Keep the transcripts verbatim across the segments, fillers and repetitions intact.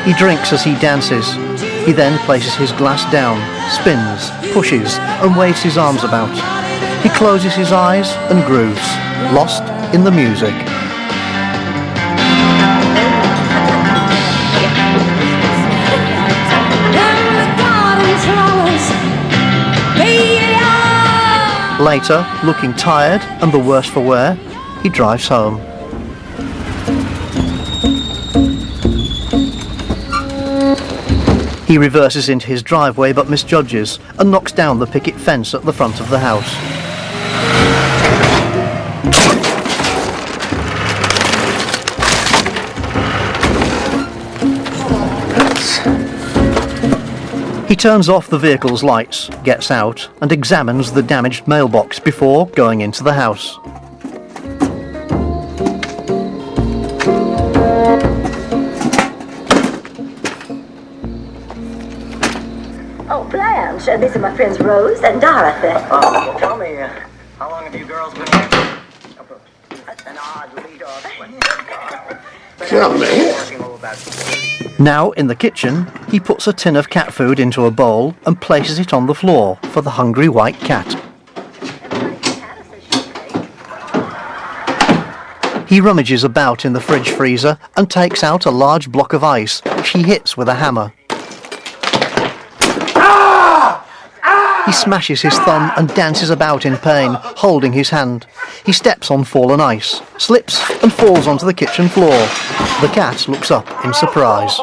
He drinks as he dances. He then places his glass down, spins, pushes, and waves his arms about. He closes his eyes and grooves, lost in the music. Later, looking tired and the worse for wear, he drives home. He reverses into his driveway but misjudges and knocks down the picket fence at the front of the house. He turns off the vehicle's lights, gets out, and examines the damaged mailbox before going into the house. Oh, Blanche, uh, these are my friends Rose and Dorothy. Oh, well, tell me, uh, how long have you girls been here? An odd lead off. Tell me. Now, in the kitchen, he puts a tin of cat food into a bowl and places it on the floor for the hungry white cat. He rummages about in the fridge freezer and takes out a large block of ice, which he hits with a hammer. He smashes his thumb and dances about in pain, holding his hand. He steps on fallen ice, slips and falls onto the kitchen floor. The cat looks up in surprise.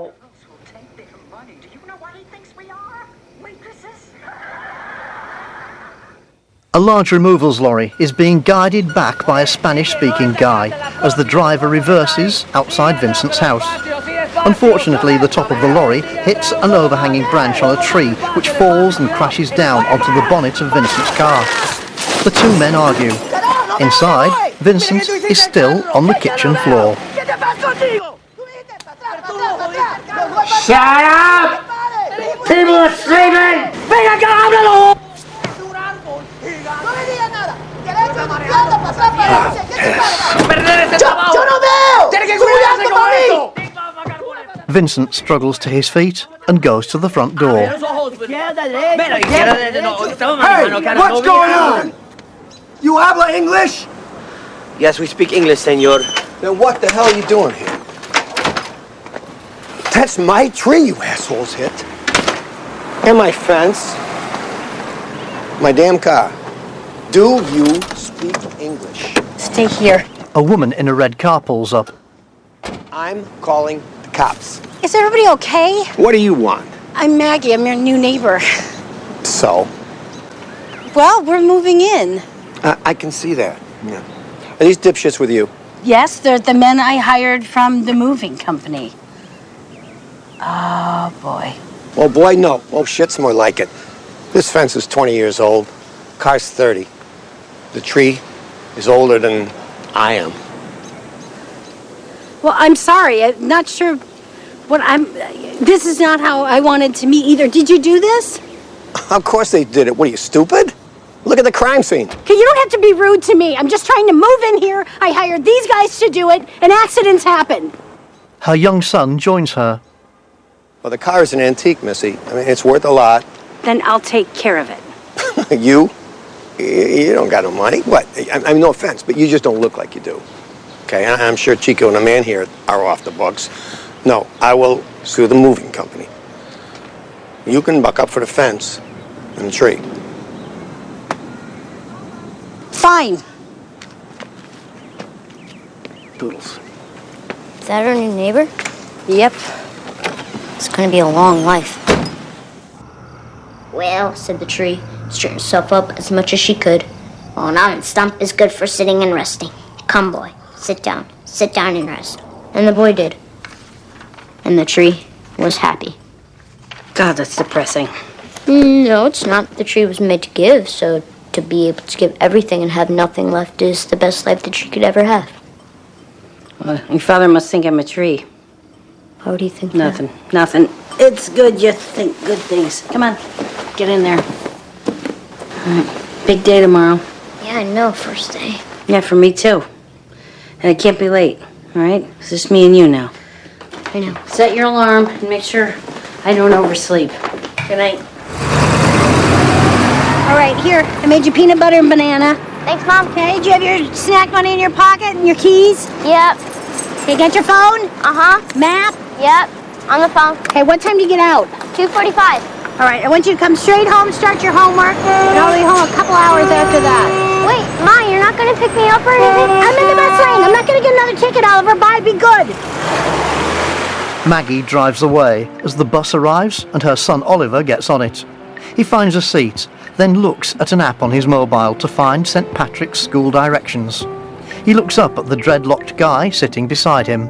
A large removals lorry is being guided back by a Spanish-speaking guy as the driver reverses outside Vincent's house. Unfortunately, the top of the lorry hits an overhanging branch on a tree, which falls and crashes down onto the bonnet of Vincent's car. The two men argue. Inside, Vincent is still on the kitchen floor. Shut up! People are sleeping! Venga, que háblalo! Vincent struggles to his feet and goes to the front door. Hey, what's going on? You habla English? Yes, we speak English, senor. Then what the hell are you doing here? That's my tree you assholes hit. And my fence. My damn car. Do you speak English? Stay here. A woman in a red car pulls up. I'm calling the cops. Is everybody okay? What do you want? I'm Maggie. I'm your new neighbor. So? Well, we're moving in. Uh, I can see that. Yeah. Are these dipshits with you? Yes, they're the men I hired from the moving company. Oh, boy. Oh, boy, no. Oh, shit's more like it. This fence is twenty years old. Car's thirty. The tree is older than I am. Well, I'm sorry. I'm not sure what I'm... This is not how I wanted to meet either. Did you do this? Of course they did it. What, are you stupid? Look at the crime scene. Okay, you don't have to be rude to me. I'm just trying to move in here. I hired these guys to do it, and accidents happen. Her young son joins her. Well, the car is an antique, Missy. I mean, it's worth a lot. Then I'll take care of it. You? You don't got no money. What? I, I mean, no offense, but you just don't look like you do. Okay, I, I'm sure Chico and the man here are off the books. No, I will sue the moving company. You can buck up for the fence and the tree. Fine. Doodles. Is that our new neighbor? Yep. It's gonna be a long life. Well, said the tree, straightened herself up as much as she could. Well, now an stump is good for sitting and resting. Come, boy, sit down. Sit down and rest. And the boy did. And the tree was happy. God, that's depressing. Mm, no, it's not. The tree was made to give, so to be able to give everything and have nothing left is the best life the tree could ever have. Well, your father must think I'm a tree. How do you think Nothing, that? nothing. It's good you think good things. Come on, get in there. All right, big day tomorrow. Yeah, I know, first day. Yeah, for me too. And it can't be late, all right? It's just me and you now. I know. Set your alarm and make sure I don't oversleep. Good night. All right, here, I made you peanut butter and banana. Thanks, Mom. Okay, do you have your snack money in your pocket and your keys? Yep. Okay, get your phone? Uh-huh. Map? Yep. On the phone. Okay, what time do you get out? two forty-five. All right, I want you to come straight home, start your homework, and I'll be home a couple hours after that. Wait, Ma, you're not going to pick me up or anything? I'm in the bus lane. I'm not going to get another ticket, Oliver. Bye, be good. Maggie drives away as the bus arrives and her son Oliver gets on it. He finds a seat, then looks at an app on his mobile to find Saint Patrick's School directions. He looks up at the dreadlocked guy sitting beside him.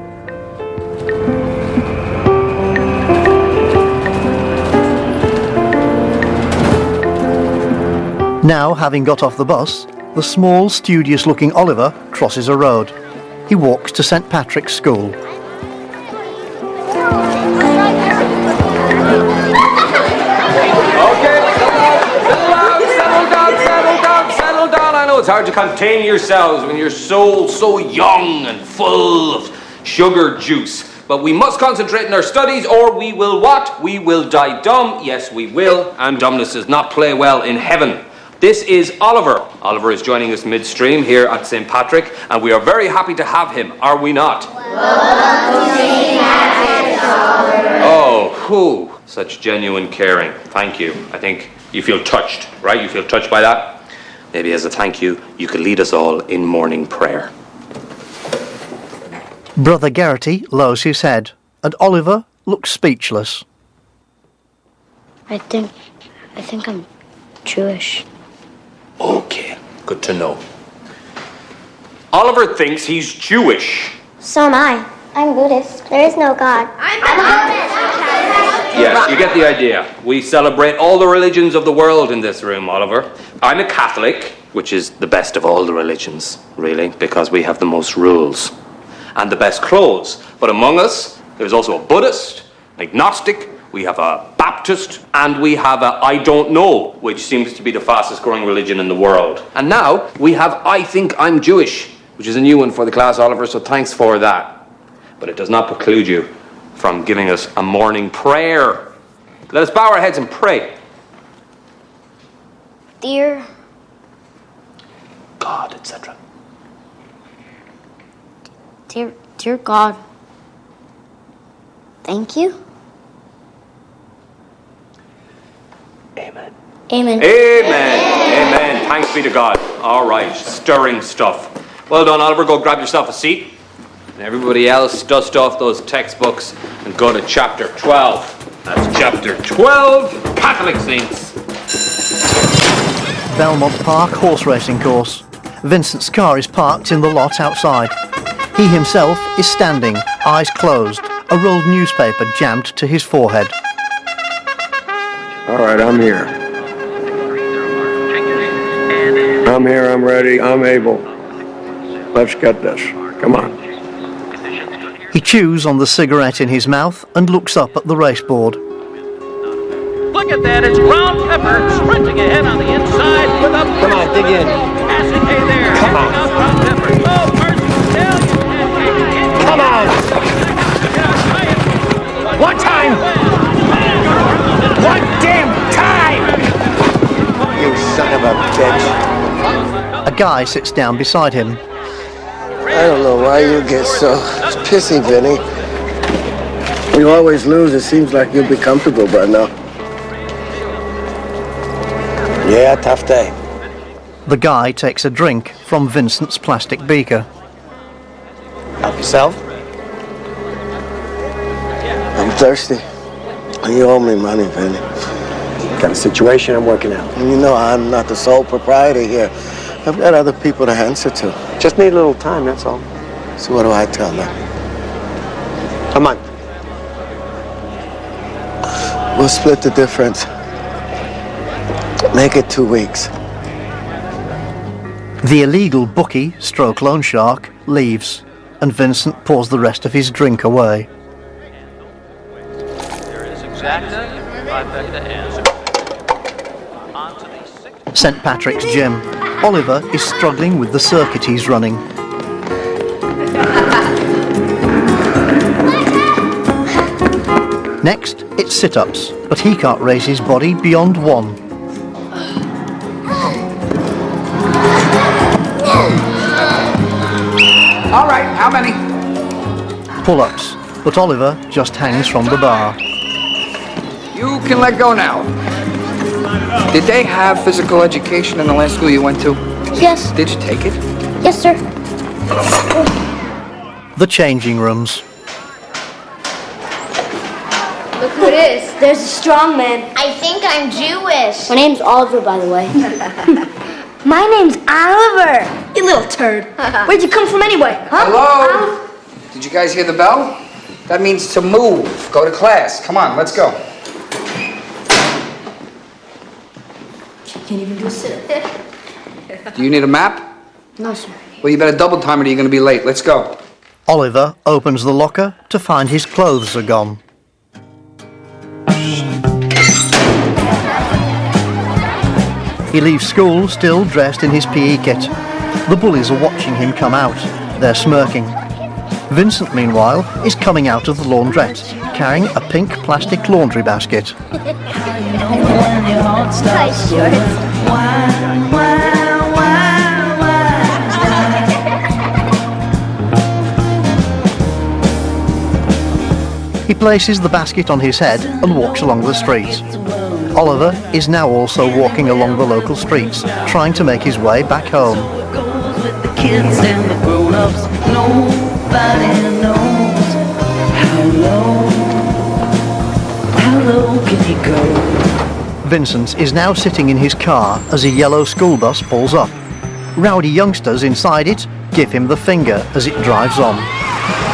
Now, having got off the bus, the small, studious-looking Oliver crosses a road. He walks to Saint Patrick's School. It's hard to contain yourselves when you're so, so young and full of sugar juice. But we must concentrate on our studies or we will what? We will die dumb. Yes, we will. And dumbness does not play well in heaven. This is Oliver. Oliver is joining us midstream here at Saint Patrick, and we are very happy to have him, are we not? Welcome to Saint Patrick's, Oliver. Oh, whew, such genuine caring. Thank you. I think you feel touched, right? You feel touched by that? Maybe as a thank you, you could lead us all in morning prayer. Brother Geraghty lowers his head, and Oliver looks speechless. I think, I think I'm Jewish. Okay, good to know. Oliver thinks he's Jewish. So am I. I'm Buddhist. There is no God. I'm Buddhist. Yes, you get the idea. We celebrate all the religions of the world in this room, Oliver. I'm a Catholic, which is the best of all the religions, really, because we have the most rules and the best clothes. But among us, there's also a Buddhist, an agnostic, we have a Baptist, and we have a I don't know, which seems to be the fastest growing religion in the world. And now we have I think I'm Jewish, which is a new one for the class, Oliver, so thanks for that. But it does not preclude you from giving us a morning prayer. Let us bow our heads and pray. Dear God, et cetera. Dear, dear God, thank you. Amen. Amen. Amen. Amen. Thanks be to God. All right, stirring stuff. Well done, Oliver. Go grab yourself a seat. And everybody else, dust off those textbooks and go to chapter twelve. That's chapter twelve, Catholic Saints. Belmont Park horse racing course. Vincent's car is parked in the lot outside. He himself is standing, eyes closed, a rolled newspaper jammed to his forehead. All right, I'm here. I'm here, I'm ready, I'm able. Let's get this. Come on. He chews on the cigarette in his mouth and looks up at the race board. Look at that, it's Brown Pepper sprinting ahead on the inside with a... Come on, dig in. Passing hay there. Come on. Out Brown Pepper. Oh, Mercy Stallion. Come on. One time. One damn time. You son of a bitch. A guy sits down beside him. I don't know why you get so pissy, Vinny. You always lose. It seems like you'll be comfortable by now. Yeah, tough day. The guy takes a drink from Vincent's plastic beaker. Help yourself? I'm thirsty. You owe me money, Vinny. Got a situation I'm working out. You know I'm not the sole proprietor here. I've got other people to answer to. Just need a little time, that's all. So what do I tell them? A month. We'll split the difference. Make it two weeks. The illegal bookie, stroke loan shark, leaves, and Vincent pours the rest of his drink away. There is exacta, trifecta, and on to the sixth. Saint Patrick's gym. Oliver is struggling with the circuit he's running. Next, it's sit-ups, but he can't raise his body beyond one. All right, how many? Pull-ups, but Oliver just hangs from the bar. You can let go now. Did they have physical education in the last school you went to? Yes. Did you take it? Yes, sir. The changing rooms. Look who it is. There's a strong man. I think I'm Jewish. My name's Oliver, by the way. My name's Oliver. You little turd. Where'd you come from anyway? Huh? Hello? Oliver? Did you guys hear the bell? That means to move. Go to class. Come on, let's go. Can't even do a sit-up. Do you need a map? No, sir. Well, you better double time it or you're going to be late. Let's go. Oliver opens the locker to find his clothes are gone. He leaves school still dressed in his P E kit. The bullies are watching him come out. They're smirking. Vincent, meanwhile, is coming out of the laundrette, carrying a pink plastic laundry basket. Nice shorts. He places the basket on his head and walks along the street. Oliver is now also walking along the local streets, trying to make his way back home. Vincent is now sitting in his car as a yellow school bus pulls up. Rowdy youngsters inside it give him the finger as it drives on.